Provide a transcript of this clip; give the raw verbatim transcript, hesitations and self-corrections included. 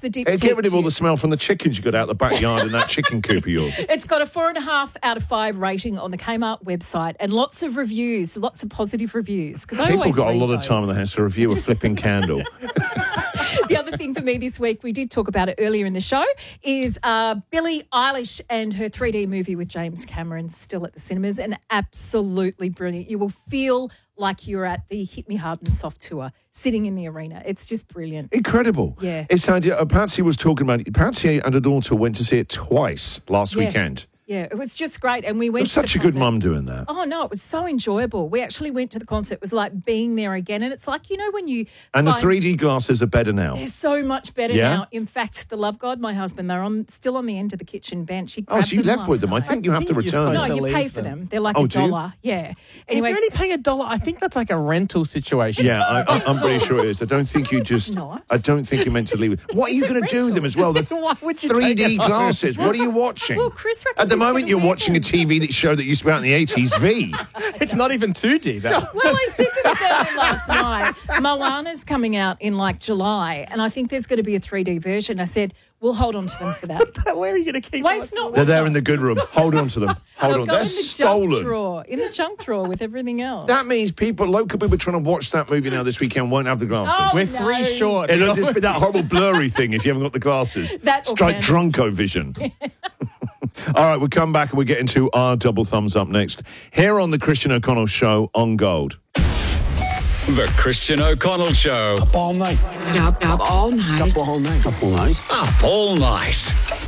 the diptych. It'd get rid of all dip. the smell from the chickens you got out the backyard in that chicken coop of yours. It's got a four and a half out of five rating on the Kmart website and lots of reviews, lots of positive reviews. Because I People always got a read lot of those. time in the house to review a flipping candle. The other thing for me this week, we did talk about it earlier in the show, is uh, Billie Eilish and her three D movie with James Cameron still at the cinemas, and absolutely brilliant. You will feel like you're at the Hit Me Hard and Soft tour, sitting in the arena. It's just brilliant. Incredible. Yeah. It's uh, Patsy was talking about it. Patsy and her daughter went to see it twice last Yeah. weekend. Yeah, it was just great. And we It went was to the such a good concert. mum doing that. Oh, no, it was so enjoyable. We actually went to the concert. It was like being there again. And it's like, you know, when you And the find three D glasses are better now. they're so much better Yeah? now. In fact, the Love God, my husband, they're on still on the end of the kitchen bench. He Oh, grabbed so you them left with last them. I night. think you have to think you're return supposed No, them. to you leave pay for them. them. They're like Oh, a do you? dollar. Yeah. If Anyway, you're only paying a dollar, I think that's like a rental situation. Yeah, I, I, I'm pretty sure it is. I don't think you just. not. I don't think you're meant to leave it. What are you It's a going to do with rental. them as well? The Why would you three take D it home? glasses. What are you watching? Well, Chris reckons At the he's moment, gonna you're wear watching a them. T V that show that used to be out in the eighties. V. It's not even two D, though. well, I said to the family last night, Moana's coming out in like July, and I think there's going to be a three D version. I said, we'll hold on to them for that. Where are you going to keep Waste them? not They're there in the good room. Hold on to them. Hold They'll on. go They're in the junk stolen. drawer, in the junk drawer with everything else. That means people, local people trying to watch that movie now this weekend won't have the glasses. Oh, We're no. three short. It'll just be that horrible blurry thing if you haven't got the glasses. That or It's like candles. Drunko vision. All right, we'll come back and we'll get into our double thumbs up next. Here on the Christian O'Connell Show on Gold. The Christian O'Connell Show. Up all night. Up, up all night. Up all night. Up all night. Up all night.